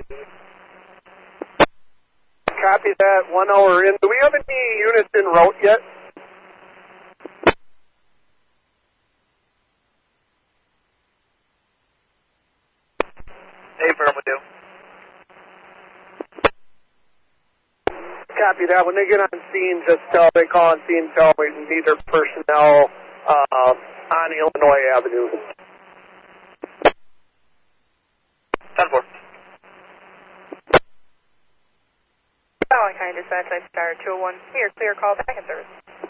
Copy that, 1 hour in. Do we have any units en route yet? Affirm, we do. Copy that. When they get on scene, they call on scene, tell we need their personnel on Illinois Avenue. 10-4. Allen County Dispatch, I Star 201. Here, clear call back in service.